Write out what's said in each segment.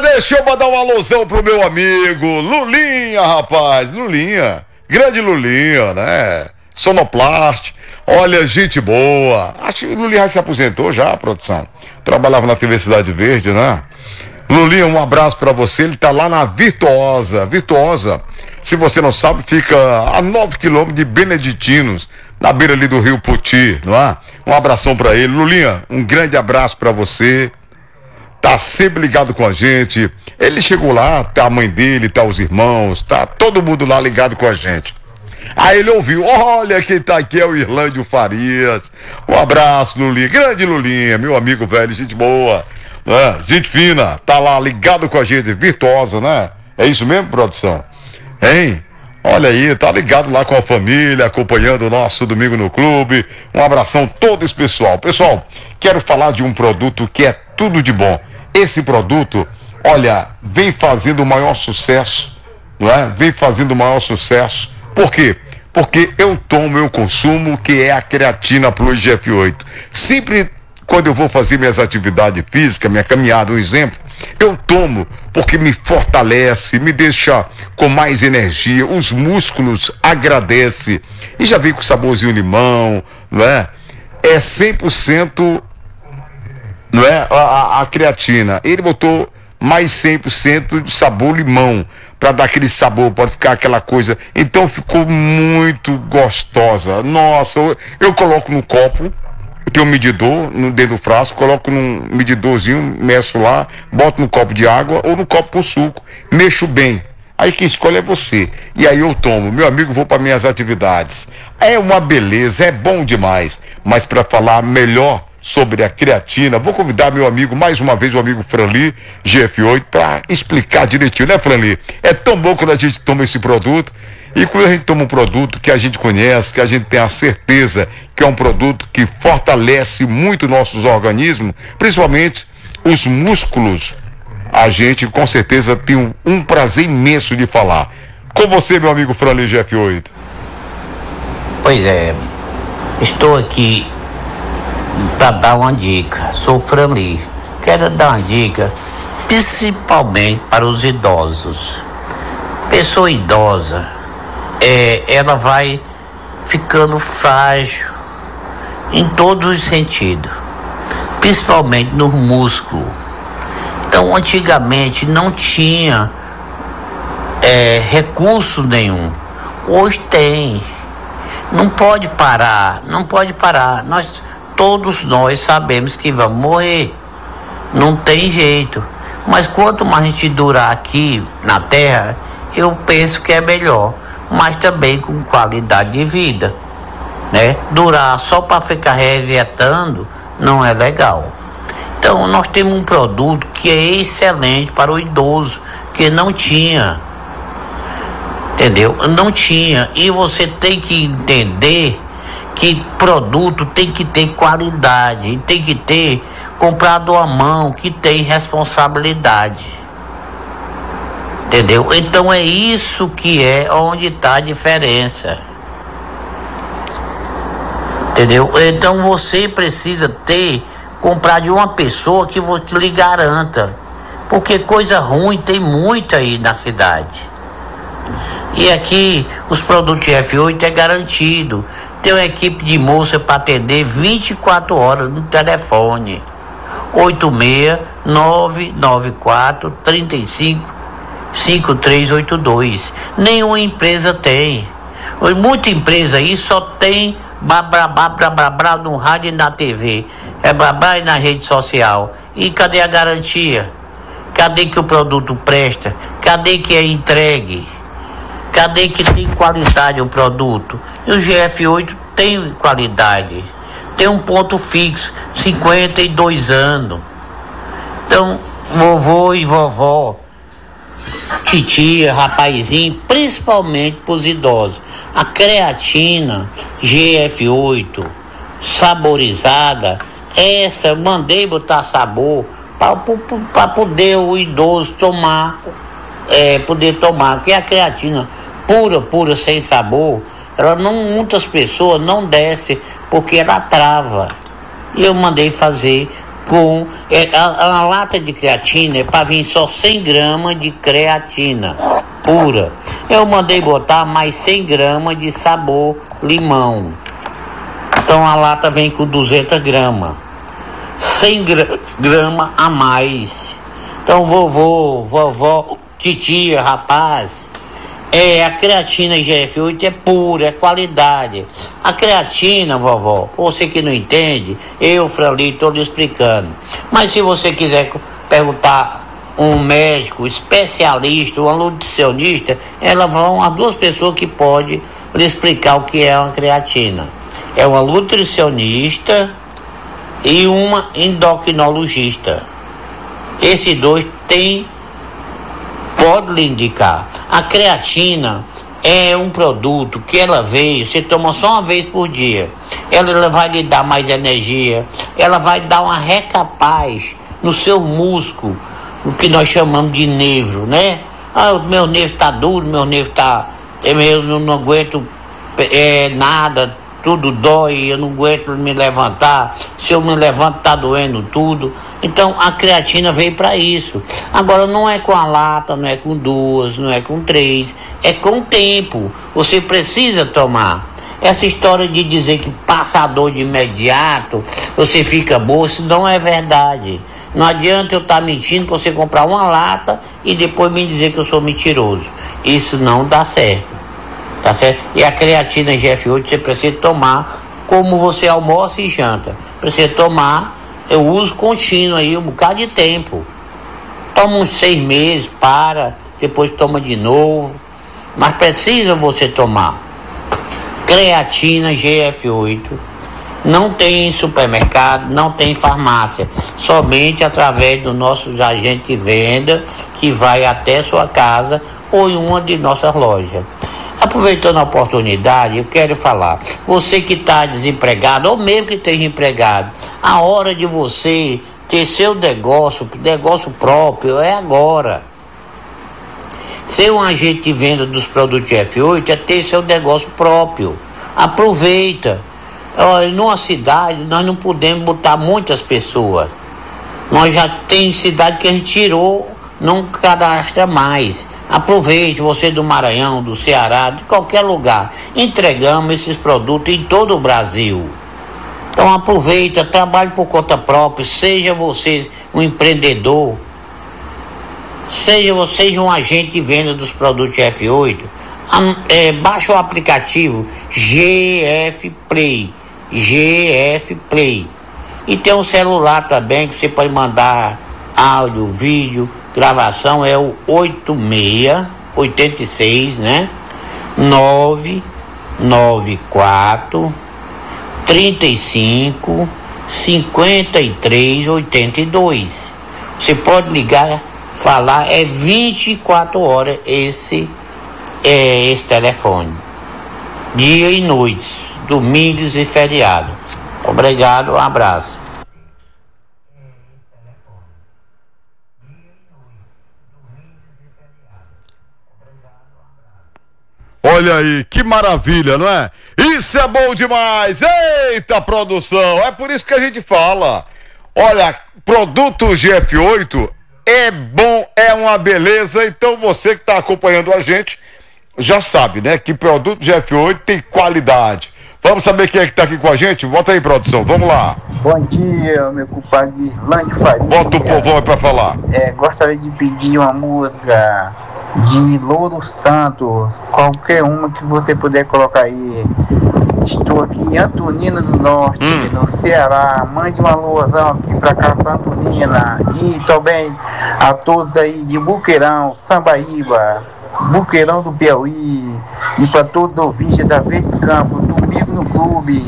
deixa eu mandar uma alusão pro meu amigo Lulinha, rapaz. Lulinha, grande Lulinha, né? Sonoplast. Olha, gente boa. Acho que o Lulinha já se aposentou já, produção. Trabalhava na TV Cidade Verde, né? Lulinha, um abraço pra você. Ele tá lá na Virtuosa. Virtuosa, se você não sabe, fica a 9 quilômetros de Beneditinos, na beira ali do Rio Poti, não é? Um abração pra ele. Lulinha, um grande abraço pra você. Tá sempre ligado com a gente. Ele chegou lá, tá a mãe dele, tá os irmãos, tá todo mundo lá ligado com a gente. Aí ele ouviu, olha quem tá aqui é o Irlândio Farias. Um abraço, Lulinha, grande Lulinha, meu amigo velho, gente boa, né? Gente fina, tá lá ligado com a gente, Virtuosa, né? É isso mesmo, produção? Hein? Olha aí, tá ligado lá com a família, acompanhando o nosso Domingo no Clube. Um abração todo especial. Pessoal, quero falar de um produto que é tudo de bom. Esse produto, olha, vem fazendo o maior sucesso, não é? Vem fazendo o maior sucesso. Por quê? Porque eu tomo, eu consumo, que é a creatina Plus GF8. Sempre quando eu vou fazer minhas atividades físicas, minha caminhada, um exemplo, eu tomo porque me fortalece, me deixa com mais energia, os músculos agradecem. E já vem com saborzinho limão, não é? É 100%, não é? A creatina. Ele botou mais 100% de sabor limão, para dar aquele sabor, pode ficar aquela coisa. Então ficou muito gostosa. Nossa, eu coloco no copo, eu tenho um medidor dentro do frasco, coloco num medidorzinho, meço lá, boto no copo de água ou no copo com suco, mexo bem. Aí quem escolhe é você. E aí eu tomo, meu amigo, vou para minhas atividades. É uma beleza, é bom demais. Mas para falar melhor sobre a creatina, vou convidar meu amigo, mais uma vez, o amigo Franli, GF8, para explicar direitinho, né, Franli? É tão bom quando a gente toma esse produto, e quando a gente toma um produto que a gente conhece, que a gente tem a certeza que é um produto que fortalece muito nossos organismos, principalmente os músculos, a gente com certeza tem um prazer imenso de falar. Com você, meu amigo Franli, GF8. Pois é, estou aqui para dar uma dica. Sou Franli, quero dar uma dica principalmente para os idosos. Pessoa idosa, ela vai ficando frágil em todos os sentidos, principalmente no músculo. Então, antigamente não tinha recurso nenhum. Hoje tem. Não pode parar, não pode parar. Todos nós sabemos que vamos morrer, não tem jeito, mas quanto mais a gente durar aqui na Terra, eu penso que é melhor, mas também com qualidade de vida, né? Durar só para ficar resetando não é legal. Então nós temos um produto que é excelente para o idoso, que não tinha, entendeu? Não tinha, e você tem que entender que produto tem que ter qualidade, tem que ter comprado à mão, que tem responsabilidade, entendeu? Então é isso que é onde está a diferença, entendeu? Então você precisa comprar de uma pessoa que lhe garanta, porque coisa ruim tem muito aí na cidade. E aqui os produtos F8 é garantido. Tem uma equipe de moça para atender 24 horas no telefone. 86-994-35-5382. Nenhuma empresa tem. Muita empresa aí só tem blá no rádio e na TV. É blá e na rede social. E cadê a garantia? Cadê que o produto presta? Cadê que é entregue? Cadê que tem qualidade o produto? E o GF8 tem qualidade. Tem um ponto fixo, 52 anos. Então, vovô e vovó, titia, rapazinho, principalmente para os idosos. A creatina GF8 saborizada, essa eu mandei botar sabor para poder o idoso poder tomar, porque a creatina pura, sem sabor, muitas pessoas não descem porque ela trava. E eu mandei fazer A lata de creatina é para vir só 100 gramas de creatina pura. Eu mandei botar mais 100 gramas de sabor limão. Então a lata vem com 200 gramas. 100 gramas a mais. Então vovó, titia, rapaz, a creatina GF8 é pura, é qualidade. A creatina, vovó, você que não entende, eu, Franlito, estou lhe explicando. Mas se você quiser perguntar um médico, especialista, um nutricionista, elas vão, as duas pessoas que podem lhe explicar o que é uma creatina. É uma nutricionista e uma endocrinologista. Esses dois pode lhe indicar. A creatina é um produto que ela veio, você toma só uma vez por dia. Ela vai lhe dar mais energia, ela vai dar uma recapaz no seu músculo, o que nós chamamos de nervo, né? O meu nervo tá duro, meu nervo tá... Eu não aguento nada, tudo dói, eu não aguento me levantar, se eu me levanto tá doendo tudo. Então a creatina veio para isso. Agora não é com a lata, não é com duas, não é com três, é com o tempo. Você precisa tomar. Essa história de dizer que passa a dor de imediato, você fica boa, isso não é verdade. Não adianta eu estar mentindo para você comprar uma lata e depois me dizer que eu sou mentiroso. Isso não dá certo. Tá certo? E a creatina GF8 você precisa tomar como você almoça e janta. Precisa tomar, eu uso contínuo aí um bocado de tempo. Toma uns 6 meses, depois toma de novo. Mas precisa você tomar. Creatina GF8 não tem em supermercado, não tem em farmácia. Somente através dos nossos agentes de venda que vai até sua casa ou em uma de nossas lojas. Aproveitando a oportunidade, eu quero falar, você que está desempregado, ou mesmo que esteja empregado, a hora de você ter seu negócio próprio é agora. Ser um agente de venda dos produtos F8 é ter seu negócio próprio. Aproveita. Numa cidade, nós não podemos botar muitas pessoas. Nós já tem cidade que a gente tirou, não cadastra mais. Aproveite, você do Maranhão, do Ceará, de qualquer lugar. Entregamos esses produtos em todo o Brasil. Então aproveita, trabalhe por conta própria, seja você um empreendedor, seja você um agente de venda dos produtos F8, baixa o aplicativo GF Play. E tem um celular também que você pode mandar áudio, vídeo, gravação, é o 86, né? 994 35 53 82. Você pode ligar, falar, 24 horas esse telefone. Dia e noite, domingos e feriado. Obrigado, um abraço. Olha aí, que maravilha, não é? Isso é bom demais! Eita, produção! É por isso que a gente fala. Olha, produto GF8 é bom, é uma beleza. Então você que está acompanhando a gente já sabe, né? Que produto GF8 tem qualidade. Vamos saber quem é que está aqui com a gente? Bota aí, produção, vamos lá. Bom dia, meu compadre Lande Faria. Bota o povão aí pra falar. Gostaria de pedir uma música de Louro Santos, qualquer uma que você puder colocar aí. Estou aqui em Antonina do Norte, no Ceará. Mande uma alusão aqui pra cá, pra Antonina. E também a todos aí de Buqueirão, Sambaíba, Buqueirão do Piauí. E para todos os ouvintes da Verde Campo, domingo no clube.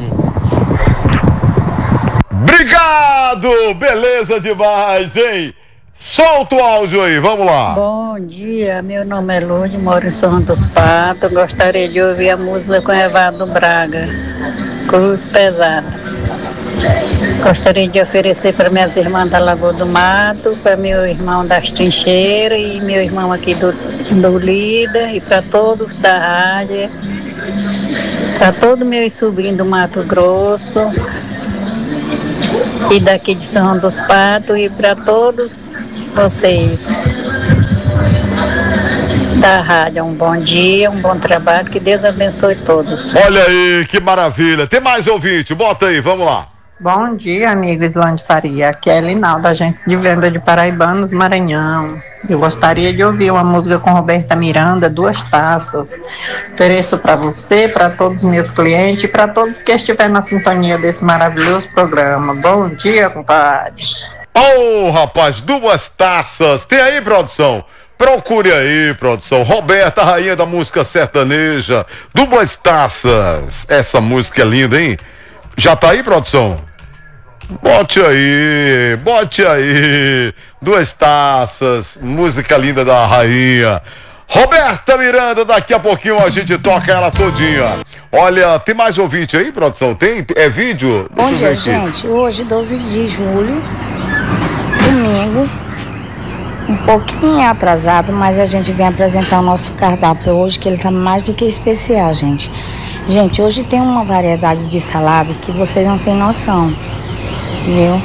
Obrigado! Beleza demais, hein? Solta o áudio aí, vamos lá. Bom dia, meu nome é Lourdes, moro em São dos Patos. Gostaria de ouvir a música com Evandro Braga, Cruz Pesada. Gostaria de oferecer para minhas irmãs da Lagoa do Mato, para meu irmão das Trincheiras e meu irmão aqui do Lida, e para todos da rádio, para todos meus sobrinhos do Mato Grosso. e daqui de São dos Patos e para todos vocês da rádio. Um bom dia, um bom trabalho, que Deus abençoe todos. Olha aí, que maravilha. Tem mais ouvinte, bota aí, vamos lá. Bom dia, amigo Islane Faria. Aqui é Linalda, agente de venda de Paraibanos, Maranhão. Eu gostaria de ouvir uma música com Roberta Miranda, Duas Taças. Ofereço para você, para todos os meus clientes e para todos que estiverem na sintonia desse maravilhoso programa. Bom dia, compadre. Ô, rapaz, Duas Taças. Tem aí, produção? Procure aí, produção. Roberta, rainha da música sertaneja. Duas Taças. Essa música é linda, hein? Já tá aí, produção? Bote aí. Duas Taças, música linda da rainha. Roberta Miranda, daqui a pouquinho a gente toca ela todinha. Olha, tem mais ouvinte aí, produção? Tem? É vídeo? Bom dia, gente. Hoje, 12 de julho, domingo, um pouquinho atrasado, mas a gente vem apresentar o nosso cardápio hoje, que ele tá mais do que especial, gente. Gente, hoje tem uma variedade de salada que vocês não têm noção, viu?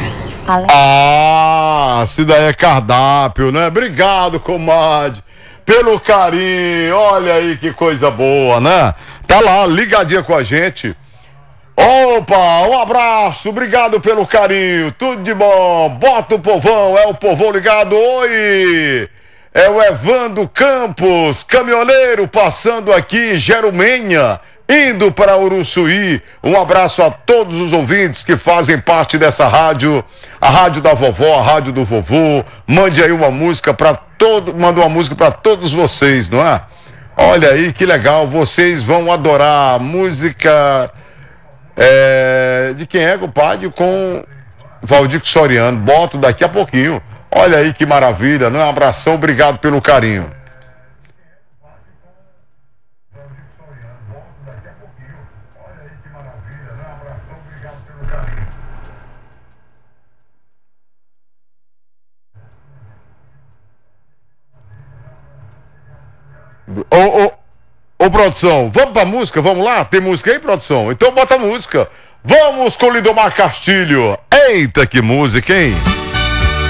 Se daí é cardápio, né? Obrigado, comadre, pelo carinho. Olha aí que coisa boa, né? Tá lá, ligadinha com a gente. Opa, um abraço, obrigado pelo carinho, tudo de bom. Bota o povão, é o povão ligado. Oi! É o Evandro Campos, caminhoneiro, passando aqui em Jerumenha, indo para Uruçuí. Um abraço a todos os ouvintes que fazem parte dessa rádio, a rádio da vovó, a rádio do vovô. Mande aí uma música manda uma música para todos vocês, não é? Olha aí que legal, vocês vão adorar a música de quem é, compadre? Com Valdir Soriano. Boto daqui a pouquinho. Olha aí que maravilha, não é? Um abração, obrigado pelo carinho. Ô, produção, vamos pra música? Vamos lá? Tem música aí, produção? Então bota a música. Vamos com Lindomar Castilho. Eita, que música, hein?